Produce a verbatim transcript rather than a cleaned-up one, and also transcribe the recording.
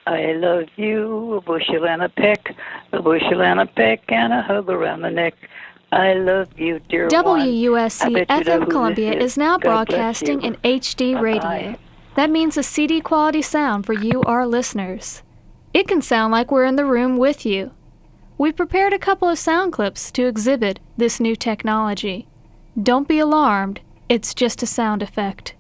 I love you, a bushel and a peck, a bushel and a peck, and a hug around the neck. I love you, dear one. W U S I C bet you know F M who Columbia this is now God bless broadcasting you. in H D Bye-bye. radio. That means a C D quality sound for you, our listeners. It can sound like we're in the room with you. We've prepared a couple of sound clips to exhibit this new technology. Don't be alarmed, it's just a sound effect.